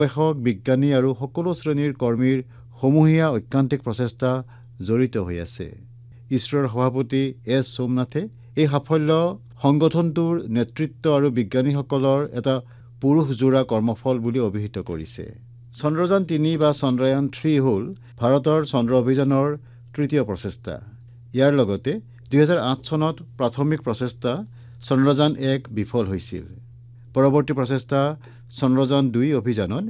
গৱেষক বিজ্ঞানী আৰু সকলো শ্ৰেণীৰ কৰ্মীৰ সমূহীয়া ঐকান্তিক প্ৰচেষ্টা জড়িত হৈ আছে। ইছৰোৰ সভাপতি এছ সোমনাথে এই সাফল্য সংগঠনটোৰ নেতৃত্ব আৰু বিজ্ঞানীসকলৰ এটা পুৰুষজোৰা কৰ্মফল বুলি অভিহিত কৰিছে। চন্দ্ৰযান ৩ বা চন্দ্ৰায়ন ৩ হ'ল ভাৰতৰ চন্দ্ৰ অভিযানৰ তৃতীয় প্ৰচেষ্টা। ইয়াৰ লগতে ২০০৮ চনত প্ৰাথমিক প্ৰচেষ্টা চন্দ্ৰযান ১ বিফল হৈছিল। পৰৱৰ্তী প্ৰচেষ্টা চন্দ্ৰযান ২ অভিযানত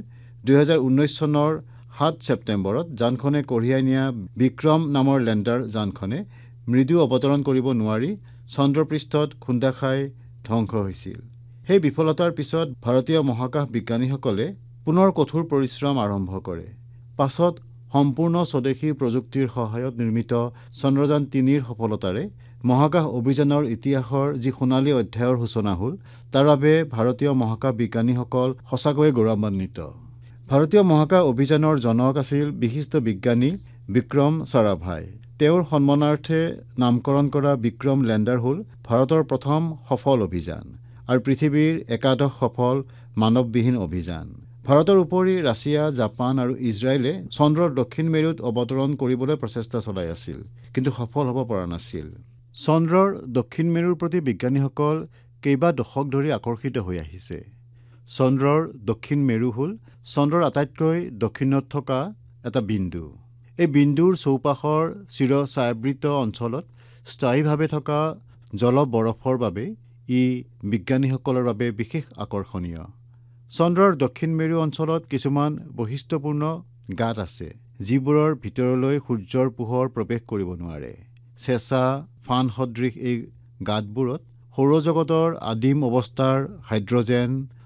২০১৯ চনৰ ৭ ছেপ্টেম্বৰত যানখনে কঢ়িয়াই নিয়া বিক্ৰম নামৰ লেণ্ডাৰ যানখনে মৃদু অৱতৰণ কৰিব নোৱাৰি চন্দ্ৰপৃষ্ঠত খুন্দা খাই ধ্বংস হৈছিল। সেই বিফলতাৰ পিছত ভাৰতীয় মহাকাশ বিজ্ঞানীসকলে পুনৰ কঠোৰ পৰিশ্ৰম আৰম্ভ কৰে। পাছত সম্পূৰ্ণ স্বদেশী প্ৰযুক্তিৰ সহায়ত নিৰ্মিত চন্দ্ৰযান ৩ৰ সফলতাৰে মহাকাশ অভিযানৰ ইতিহাসৰ যি সোণালী অধ্যায়ৰ সূচনা হ'ল, তাৰ বাবে ভাৰতীয় মহাকাশ বিজ্ঞানীসকল সঁচাকৈয়ে গৌৰৱান্বিত। ভাৰতীয় মহাকাশ অভিযানৰ জনক আছিল বিশিষ্ট বিজ্ঞানী বিক্ৰম চাৰাভাই। তেওঁৰ সন্মানাৰ্থে নামকৰণ কৰা বিক্ৰম লেণ্ডাৰ হ'ল ভাৰতৰ প্ৰথম সফল অভিযান আৰু পৃথিৱীৰ একাদশ সফল মানৱবিহীন অভিযান। ভাৰতৰ উপৰি ৰাছিয়া, জাপান আৰু ইজৰাইলে চন্দ্ৰৰ দক্ষিণ মেৰুত অৱতৰণ কৰিবলৈ প্ৰচেষ্টা চলাই আছিল, কিন্তু সফল হ'ব পৰা নাছিল। চন্দ্ৰৰ দক্ষিণ মেৰুৰ প্ৰতি বিজ্ঞানীসকল কেইবা দশক ধৰি আকৰ্ষিত হৈ আহিছে। চন্দ্ৰৰ দক্ষিণ মেৰু হ'ল চন্দ্ৰৰ আটাইতকৈ দক্ষিণত থকা এটা বিন্দু। এই বিন্দুৰ চৌপাশৰ চিৰ ছায়াবৃত অঞ্চলত স্থায়ীভাৱে থকা জলবৰফৰ বাবে ই বিজ্ঞানীসকলৰ বাবে বিশেষ আকৰ্ষণীয়। চন্দ্ৰৰ দক্ষিণ মেৰু অঞ্চলত কিছুমান বৈশিষ্ট্যপূৰ্ণ গাঁত আছে, যিবোৰৰ ভিতৰলৈ সূৰ্যৰ পোহৰ প্ৰৱেশ কৰিব নোৱাৰে। চেঁচা ফান সদৃশ এই গাঁতবোৰত সৌৰজগতৰ আদিম অৱস্থাৰ হাইড্ৰজেন,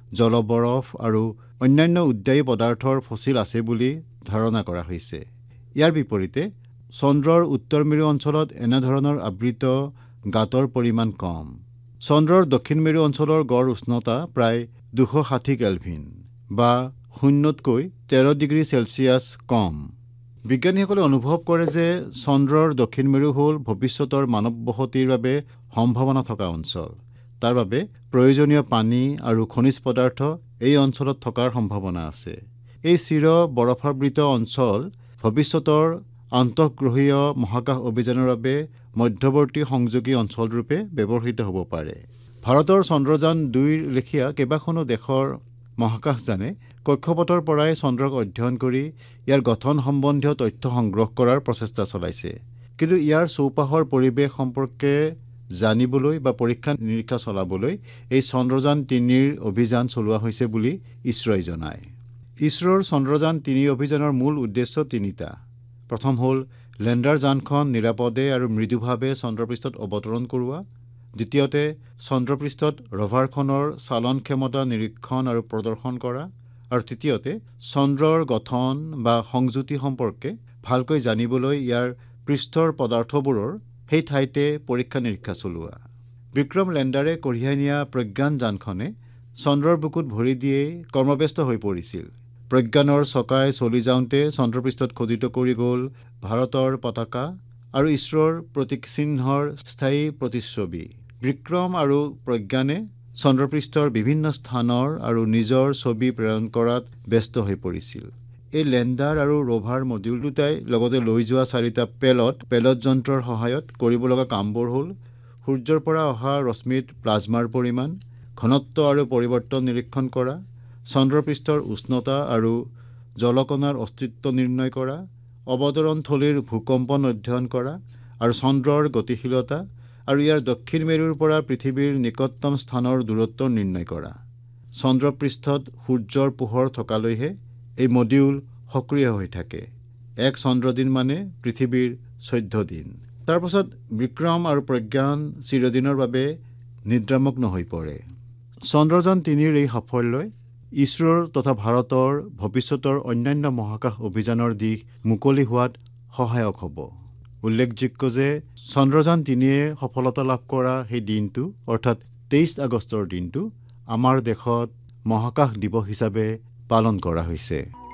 জলবৰফ আৰু অন্যান্য উদ্যায়ী পদাৰ্থৰ ফচিল আছে বুলি ধাৰণা কৰা হৈছে। ইয়াৰ বিপৰীতে চন্দ্ৰৰ উত্তৰ মেৰু অঞ্চলত এনেধৰণৰ আবৃত গাঁতৰ পৰিমাণ কম। চন্দ্ৰৰ দক্ষিণ মেৰু অঞ্চলৰ গড় উষ্ণতা প্ৰায় ২৬০ কেলভিন বা ০তকৈ ১৩ ডিগ্ৰী চেলছিয়াছ কম। বিজ্ঞানীসকলে অনুভৱ কৰে যে চন্দ্ৰৰ দক্ষিণ মেৰু হ'ল ভৱিষ্যতৰ মানৱ বসতিৰ বাবে সম্ভাৱনা থকা অঞ্চল। তাৰ বাবে প্ৰয়োজনীয় পানী আৰু খনিজ পদাৰ্থ এই অঞ্চলত থকাৰ সম্ভাৱনা আছে। এই চিৰ বৰফাবৃত অঞ্চল ভৱিষ্যতৰ আন্তঃগ্ৰহীয় মহাকাশ অভিযানৰ বাবে মধ্যৱৰ্তী সংযোগী অঞ্চলৰূপে ব্যৱহৃত হ'ব পাৰে। ভাৰতৰ চন্দ্ৰযান ২ৰ লেখীয়া কেইবাখনো দেশৰ মহাকাশযানে কক্ষপথৰ পৰাই চন্দ্ৰক অধ্যয়ন কৰি ইয়াৰ গঠন সম্বন্ধীয় তথ্য সংগ্ৰহ কৰাৰ প্ৰচেষ্টা চলাইছে। কিন্তু ইয়াৰ চৌপাশৰ পৰিৱেশ সম্পৰ্কে জানিবলৈ বা পৰীক্ষা নিৰীক্ষা চলাবলৈ এই চন্দ্ৰযান ৩ৰ অভিযান চলোৱা হৈছে বুলি ইছৰোই জনায়। ইছৰোৰ চন্দ্ৰযান ৩ অভিযানৰ মূল উদ্দেশ্য তিনিটা। প্ৰথম হ'ল লেণ্ডাৰ যানখন নিৰাপদে আৰু মৃদুভাৱে চন্দ্ৰপৃষ্ঠত অৱতৰণ কৰোৱা। দ্বিতীয়তে চন্দ্ৰপৃষ্ঠত ৰভাৰখনৰ চালন ক্ষমতা নিৰীক্ষণ আৰু প্ৰদৰ্শন কৰা। আৰু তৃতীয়তে চন্দ্ৰৰ গঠন বা সংযুতি সম্পৰ্কে ভালকৈ জানিবলৈ ইয়াৰ পৃষ্ঠৰ পদাৰ্থবোৰৰ সেই ঠাইতে পৰীক্ষা নিৰীক্ষা চলোৱা। বিক্ৰম লেণ্ডাৰে কঢ়িয়াই নিয়া প্ৰজ্ঞান যানখনে চন্দ্ৰৰ বুকুত ভৰি দিয়েই কৰ্মব্যস্ত হৈ পৰিছিল। প্ৰজ্ঞানৰ চকাই চলি যাওঁতে চন্দ্ৰপৃষ্ঠত খোদিত কৰি গ'ল ভাৰতৰ পতাকা আৰু ইছৰোৰ প্ৰতীক চিহ্নৰ স্থায়ী প্ৰতিচ্ছবি। বিক্ৰম আৰু প্ৰজ্ঞানে চন্দ্ৰপৃষ্ঠৰ বিভিন্ন স্থানৰ আৰু নিজৰ ছবি প্ৰেৰণ কৰাত ব্যস্ত হৈ পৰিছিল। এই লেণ্ডাৰ আৰু ৰভাৰ মডিউল দুটাই লগতে লৈ যোৱা 4টা পেলট যন্ত্ৰৰ সহায়ত কৰিব লগা কামবোৰ হ'ল সূৰ্যৰ পৰা অহা ৰশ্মিত প্লাজমাৰ পৰিমাণ, ঘনত্ব আৰু পৰিৱৰ্তন নিৰীক্ষণ কৰা, চন্দ্ৰপৃষ্ঠৰ উষ্ণতা আৰু জলকণাৰ অস্তিত্ব নিৰ্ণয় কৰা, অৱতৰণথলীৰ ভূকম্পন অধ্যয়ন কৰা আৰু চন্দ্ৰৰ গতিশীলতা আৰু ইয়াৰ দক্ষিণ মেৰুৰ পৰা পৃথিৱীৰ নিকটতম স্থানৰ দূৰত্ব নিৰ্ণয় কৰা। চন্দ্ৰপৃষ্ঠত সূৰ্যৰ পোহৰ থকালৈহে এই মডিউল সক্ৰিয় হৈ থাকে। এক চন্দ্ৰদিন মানে পৃথিৱীৰ 14 দিন। তাৰ পাছত বিক্ৰম আৰু প্ৰজ্ঞান চিৰদিনৰ বাবে নিদ্ৰামগ্ন হৈ পৰে। চন্দ্ৰযান ৩ৰ এই সাফল্যই ইছৰোৰ তথা ভাৰতৰ ভৱিষ্যতৰ অন্যান্য মহাকাশ অভিযানৰ দিশ মুকলি হোৱাত সহায়ক হ'ব। উল্লেখযোগ্য যে চন্দ্ৰযান ৩য়ে সফলতা লাভ কৰা সেই দিনটো অৰ্থাৎ ২৩ আগষ্টৰ দিনটো আমাৰ দেশত মহাকাশ দিৱস হিচাপে পালন কৰা হৈছে।